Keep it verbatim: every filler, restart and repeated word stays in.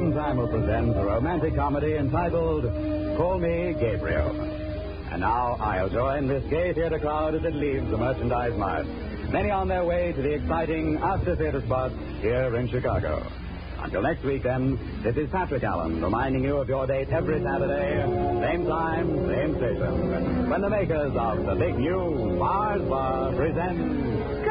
Adams Family presents a romantic comedy entitled Call Me Gabriel. And now I'll join this gay theater crowd as it leaves the Merchandise Mart. Many on their way to the exciting after theater spot here in Chicago. Until next week, then, this is Patrick Allen reminding you of your date every Saturday, same time, same station, when the makers of the big new Mars Bar present